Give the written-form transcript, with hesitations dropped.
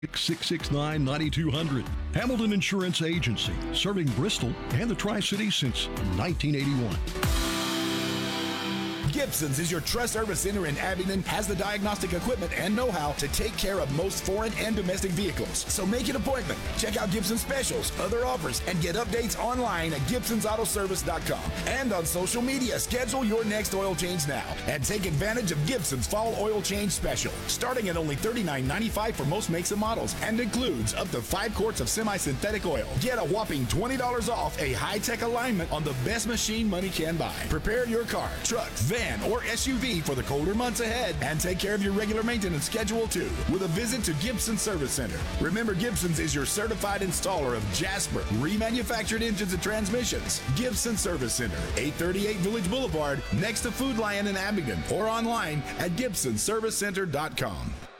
669-9200. Hamilton Insurance Agency, serving Bristol and the Tri-Cities since 1981. Gibson's is your trust service center in Abingdon, has the diagnostic equipment and know-how to take care of most foreign and domestic vehicles. So make an appointment. Check out Gibson's specials, other offers, and get updates online at Gibson'sAutoservice.com. And on social media, schedule your next oil change now and take advantage of Gibson's Fall Oil Change Special, starting at only $39.95 for most makes and models, and includes up to 5 quarts of semi-synthetic oil. Get a whopping $20 off a high-tech alignment on the best machine money can buy. Prepare your car, truck, van, or SUV for the colder months ahead and take care of your regular maintenance schedule too with a visit to Gibson Service Center. Remember, Gibson's is your certified installer of Jasper remanufactured engines and transmissions. Gibson Service Center, 838 Village Boulevard, next to Food Lion in Abingdon, or online at GibsonServiceCenter.com.